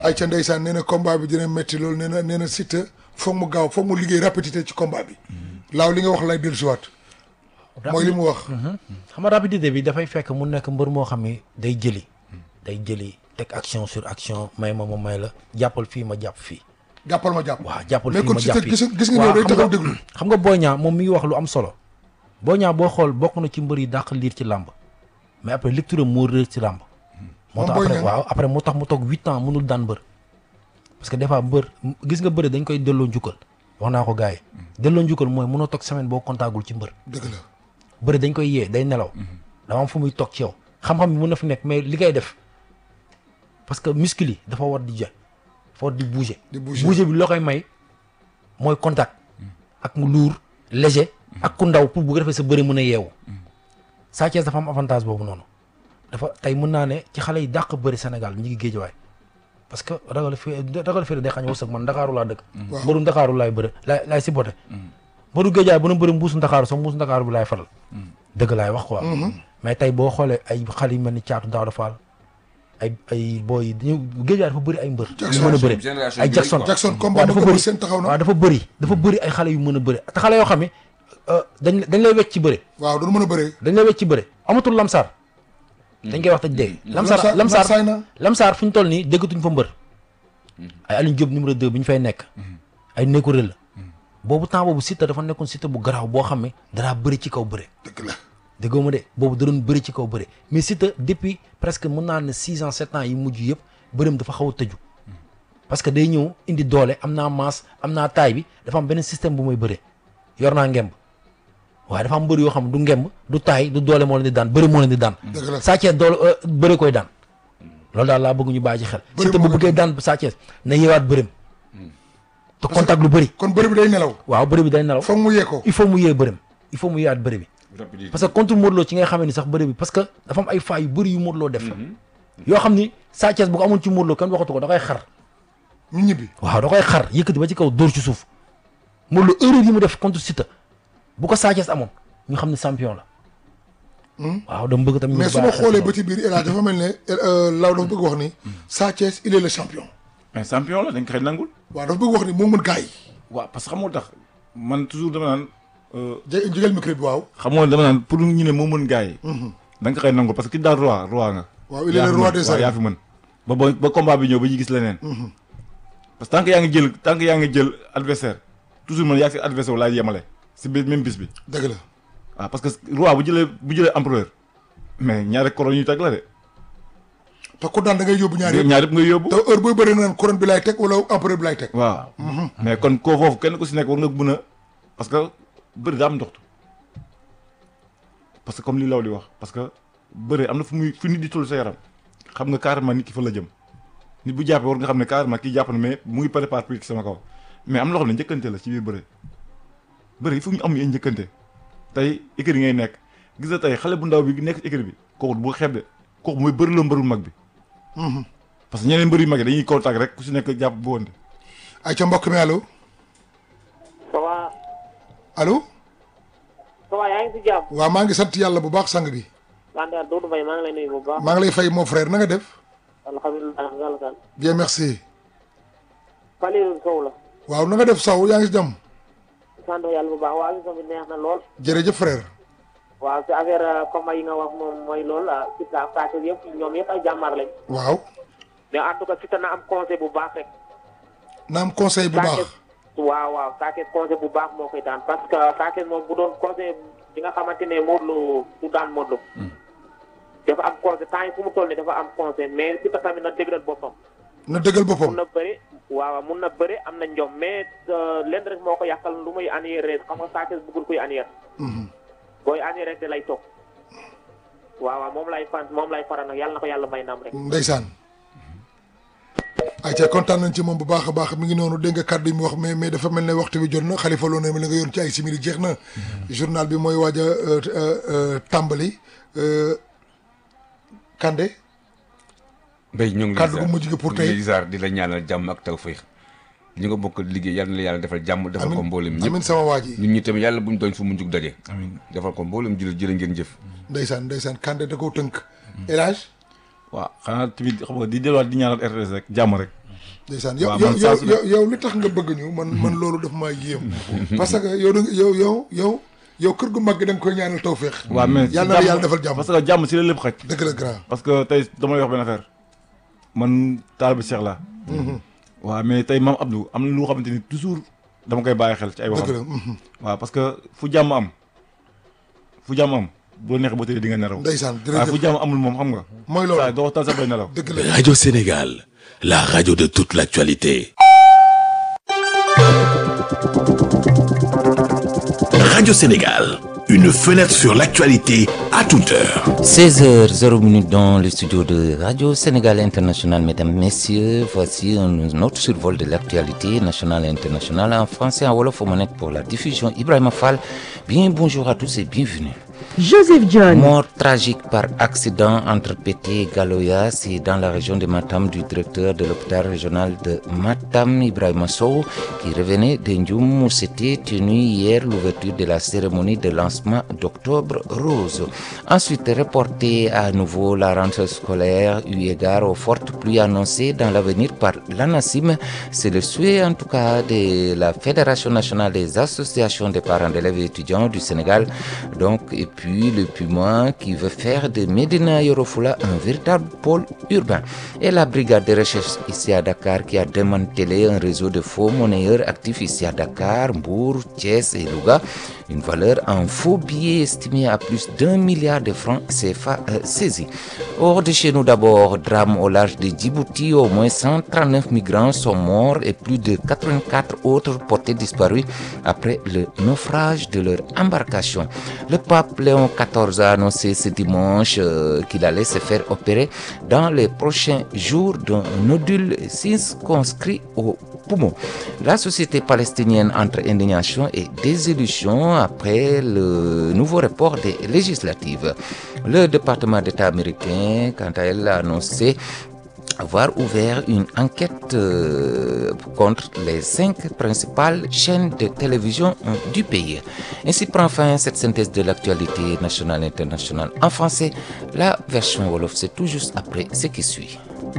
ay ca ndeysaan nee na combat bi dina métti loolu nee na Siteu foog mu gaaw foog mu liggéey rapidité ci combat bi. laaw li nga wax lay dellusiwaat. mooy li mu wax. xam nga rapidité bi dafay fekk mu nekk mbër moo xam ni day jëli teg action sur action may ma may la jàppal fii ma jàpp fii. jàppal ma jàpp. waaw jàppal mais fii kon ma jàpp fii Siteu gis nga day taxaw déglu. xam nga Boy Niang moom mi ngi wax lu am solo. Boy Niang boo xool bokk na ci mbër yi dàq liir ci làmb mais après lecture moo réer ci làmb. moo tax après waaw après moo tax mu toog 8 ans mënul daan mbër. parce que des fois mbër gis nga bëri dañ koy delloo njukkal wax naa ko gars yi delloo njukkal mooy mënoo toog semaine boo kontaagul ci mbër. dëgg la bëri dañ koy yee day nelaw. dama am fu muy toog ci yow xam-xam bi mën na fi nekk mais li ngay def parce que muscle yi dafa war di dafa war di bouger. bouger bi loo koy may mooy contact. ak mu lourd léger. ak ku ndaw pour bu ko defee sa bëri mën a yeewu. Sa Thiès dafa am avantage boobu noonu dafa tey mën naa ne ci xale yi dàq bëri Sénégal ñi ngi géejawaay parce que ragal fii day xañ wërsëg man Ndakaaru laa dëkk. waaw mbëru Ndakaaru laay bëri laay si bote. mbëru géejawaay bu na bëri mbuusu Ndakaaru sax mbuusu Ndakaaru bi laay faral. dëgg laay wax quoi. mais tey boo xoolee ay xale yu mel ni Caatu Daawda Fall ay booy yi dañu géejawaay dafa bëri ay mbër. yu mën a bëri ay Jackson combat dafa bëri seen taxaw na. waaw dafa bëri ay xale yu mën a bëri te xale yoo xam ne dañ lay wecc ci bëri. waaw du mën a bëree. dañ lay wecc ci bëri amatul lamsaar. dañ koy wax taj dégg. lamsaar fu ñu toll nii déggatuñ fa mbër. ay Alioune Diop numéro 2 bi ñu fay nekk. ay nekkuré la. boobu temps boobu Siteu dafa nekkoon Siteu bu garaaw boo xam ne danaa bëri ci kaw bëri. dëgg la déggoo ma de boobu da doon bëri ci kaw bëri mais Siteu depuis presque mën naa ne 6 ans 7 ans yi mujj yëpp bërim dafa xaw a tëju. parce que day ñëw indi doole am naa masse am naa taay bi dafa am beneen système bu muy bëre yor naa ngemb waaye dafa am mbër yoo xam du ngemb du taay du doole moo leen di daan bëri moo leen di daan. Sa Thiès doole bëri koy daan loolu daal laa bëgg ñu bàyyi ci xel. Siteu bu bëggee daan Sa Thiès na yeewaat bërim. te contact lu bëri. kon bëri bi day nelaw. waaw bëri bi day nelaw. foog mu yee ko. il faut mu yee bërim il faut mu yeewaat bëri bi. parce que contre Modou Lo ci ngay xamee ni sax bëri bi parce que dafa am ay failles yu bëri yu Modou Lo def la. yoo xam ni Sa Thiès bu ko amoon ci Modou Lo kenn waxatu ko da koy xar. ñu ñibbi. waaw da koy xar yëkkati ba ci kaw dóor ci suuf Modou Lo erreur yi mu def contre Siteu bu ko Sa Thiès amoon ñu xam ne champion la. waaw dama bëgg tamit. mais su ma xoolee ba ci biir El Hadj dafa mel ne Law dafa bëgg wax ni. Sa Thiès il est le champion. mais champion la dañ ko xëy nangul. waaw dafa bëgg wax ni moo mën gars yi. waaw parce que xam nga tax man toujours dama naan. jégal micro bi waaw. xam nga dama naan pour ñu ne moo mën gars yi. da nga ko xëy nangul parce que ki daal roi nga. waaw il est le roi des arènes yaa fi mën ba combat bi ñëw ba ñu gis leneen. parce que tant que yaa ngi jël adversaire toujours man yaa fi adversaire laay yemale si biir même bis bi. dëgg la. waaw parce que roi bu jëlee empereur mais ñaari couronne ñu teg la de. te ku daan da ngay yóbbu ñaari yëpp ngay yóbbu. te heure booy bëri naan couronne bi laay teg wala empereur bi laay teg. waaw. mais kon koo foofu kenn ku si nekk war nga mën a parce que bëri daa am ndoxtu parce que comme li Law di wax parce que bëri am na fu nit di toll sa yaram xam nga carrément nit ki fa la jëm nit bu jàppee war nga xam ne carrément kii jàpp na mais mu ngi préparé pour sama kaw mais am na loo xam ne njëkkante la ci biir bëri il faut ñu am ay njëkkante tey écurie ngay nekk gis nga tey xale bu ndaw bi nekk ci écurie bi kooku bu xeeb de kooku mooy bëri loo mbëru mag bi. parce que ñeneen mbër yu mag yi dañuy contact rek ku si nekk jàpp bu wonte. ay ca mbokk mi allo. ça va. allo. ça va yaa ngi si jàmm. waaw maa ngi sant yàlla bu baax sang bi. Landé Doudou Mbaye maa ngi lay nuyu bu baax. maa ngi lay fay mon frère na nga def. alhamdulilah. bien merci. Falilou Sow la. waaw na nga def Sow yaa ngi si jàmm. sant yàlla bu baax waaw émission bi neex na lool. jërëjëf frère. waaw si affaire combat yi nga wax moom mooy loolu Siteu ak Sa Thiès yëpp ñoom yëpp ay jàmbaar lañ. waaw. mais en tout cas Siteu na am conseil bu baax rek. na am conseil bu baax. waaw Sa Thiès conseil bu baax moo koy daan parce que Sa Thiès moom bu doon conseil bi nga xamante ne Modou Lo du daan Modou Lo. dafa am conseil temps yi fu mu toll nii dafa am conseil mais Siteu tamit na dëgëral boppam. na dëggal boppam mun na bëri waaw mun na bëri am na njom mais lenn rek moo ko yàqal lu muy annulé xam nga Sa Thiès bëggul koy annulé. booy annulé rek lay toog waaw moom lay faral nag yàlla na ko yàlla may ndam rek. ndeysaan. ayca kontaan nañ ci moom bu baax a baax mi ngi noonu dégg nga kàddu yi mu wax mais dafa mel ne waxtu bi jot na Khalifa Lo ne li nga yoon ci ay simili jeex na. journal bi mooy waaj a tàmbali. Kande. Mbaye ñu ngi kàddu gu mujj gi pour tey di la ñaanal jàmm ak tawfeex ñu nga bokk liggéey yal na la yàlla defal jàmm. defal ko mboolem ñëpp amiin sama waa ji. ñun ñi tamit yàlla buñ doon fu mu jug daje. amiin defal ko mboolem jërë ngeen jëf. ndeysaan Kande da koo tënk. El Hadj. waaw xanaa tamit xam nga di delluwaat di ñaanal RTS rek jàmm rek ndeysaan waaw, yow man saa su ne- yow li tax nga bëgg ñu man loolu daf maa yéem parce que yow kër gu mag gi da nga koy ñaanal tawféex waaw mais si yàlla na yàlla defal jàmm parce que jàmm si la lépp xaj. dëgg la grand parce que tey dama lay wax benn affaire man taalibe Cheikh laa. waaw mais tey maam Abdou am na lu xamante ni toujours dama koy bàyyi xel ci ay dëgg waxam. la waaw parce que fu jàmm am bu la neexee boo tëddee di nga nelaw. ndeysaan waaw fu jërëjëf jàmm amul moom xam nga. mooy loolu saa doo tal sax bay nelaw. dëgg la Radio Sénégal, la radio de toute l'actualité. Radio Sénégal, une fenêtre sur l'actualité à toute heure. 16h00 dans le studio de Radio Sénégal International. Mesdames, Messieurs, voici un autre survol de l'actualité nationale et internationale en français, en wolof, au manette pour la diffusion. Ibrahima Fall, bien bonjour à tous et bienvenue. Joseph John. Mort tragique par accident entre Pété et Galoya, c'est dans la région de Matam du directeur de l'hôpital régional de Matam, Ibrahima Sow, qui revenait d'Indioum où s'était tenue hier l'ouverture de la cérémonie de lancement d'Octobre Rose. Ensuite, reporté à nouveau la rentrée scolaire eu égard aux fortes pluies annoncées dans l'avenir par l'ANACIM. C'est le souhait en tout cas de la Fédération nationale des associations des parents d'élèves et étudiants du Sénégal. Donc, et puis le Puma qui veut faire de Médina Yoro Fula un véritable pôle urbain. Et la brigade de recherche ici à Dakar qui a démantelé un réseau de faux monnayeurs actifs ici à Dakar, Mbour, Thiès et Louga. Une valeur en faux billets estimée à plus d'1 milliard de francs CFA saisis. Hors de chez nous d'abord, drame au large de Djibouti, au moins 139 migrants sont morts et plus de 84 autres portés disparus après le naufrage de leur embarcation. Le pape Léon XIV a annoncé ce dimanche qu'il allait se faire opérer dans les prochains jours d'un nodule circonscrit au poumon. La société palestinienne entre indignation et désillusion après le nouveau report des législatives. Le département d'État américain, quant à elle, a annoncé avoir ouvert une enquête contre les 5 principales chaînes de télévision du pays. Ainsi prend fin cette synthèse de l'actualité nationale et internationale en français. La version wolof, c'est tout juste après ce qui suit.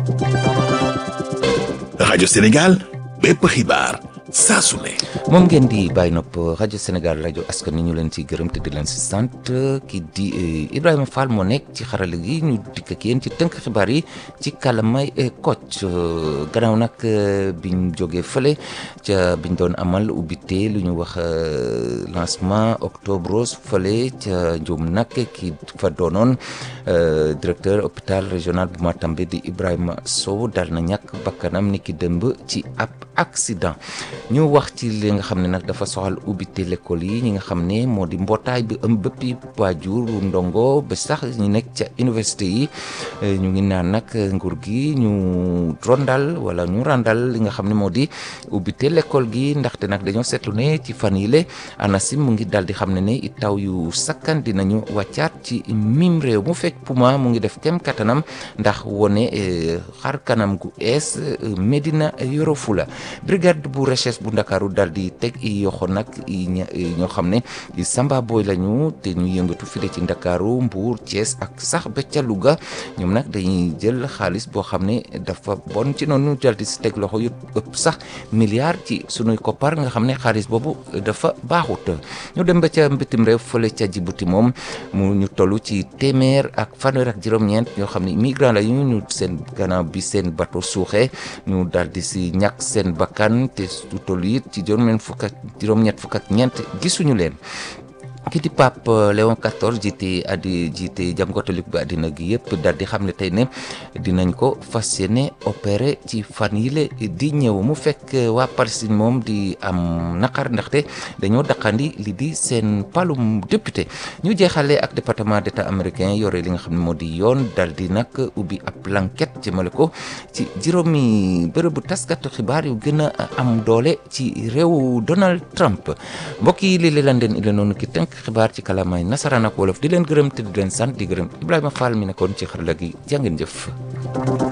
Radio Sénégal, bépp xibaar saa su ne. moom ngeen di bàyyi nopp rajo Sénégal rajo askan ni ñu leen ci gërëm te di leen si sant ki di Ibrahima Fall moo nekk ci xarala gi ñu dikk ak yéen ci tënk xibaar yi ci kàllaamay Kocc gannaaw nag biñ jógee fële ca biñ doon amal ubbite lu ñu wax lancement Octobre Rose fële ca Ndioum nag ki fa doonoon directeur hôpital régional bu Matam bi di Ibrahima Sow dal na ñàkk bakkanam ni ki dëmb ci ab accident. ñu wax ci li nga xam ne nag dafa soxal ubbite l'école yi ñi nga xam ne moo di mbootaay bi ëmb béppi waajur ndongo ba sax ñu nekk ca université yi ñu ngi naan nag nguur gi ñu randal li nga xam ne moo di ubbite l'école gi ndaxte nag dañoo seetlu ne ci fan yile ANACIM mu ngi dal di xam ne it taw yu sakkan dinañu wàccaat ci mim réew mu fekk Puma mu ngi def kem kattanam ndax wone xar kanam gu ees Médina Yoro Fula brigade bu recherche bu Ndakaaru dal di teg i yoxo nag ñoo xam ne Samba Boy lañu te ñu yëngatu file ci Ndakaaru Mbuur Thiès ak sax ba ca Louga ñoom nag dañuy jël xaalis boo xam ne dafa bon ci noonu dal di si teg loxo yu ëpp sax milliard ci sunuy koppar nga xam ne xaalis boobu dafa baaxut ñu dem ba ca mbitim réew fële ca Djibouti moom mu ñu toll ci téeméer ak fanweer ak juróom-ñeent ñoo xam ne migrant lañu ñu seen gannaaw bi seen bateau suuxee ñu dal di si ñàkk seen bakkan te su toll it ci juróom-ñett fukk ak ñeent gisuñu leen. ki di Pape Léon XIV jiite jàngu catholique bi àddina gi yëpp daal di xam ne tey ne dinañ ko fas yéene opéré ci fan yile di ñëw mu fekk waa Palestine moom di am naqar ndaxte dañoo daqandi li di seen palum député ñu jeexale ak département d'état américain yore li nga xam ne moo di yoon daal di nag ubbi ab enquête jëmale ko ci juróomi bërëbu taskatu xibaar yu gën a am doole ci réew Donald Trump mbokk yi lii leen den ila noonu ki tënk xibaar ci kàllaamay nasaraan ak wolof di leen gërëm te di leen sant di gërëm Ibrahima Fall mi nekkoon ci xarala gi jàngeen jëf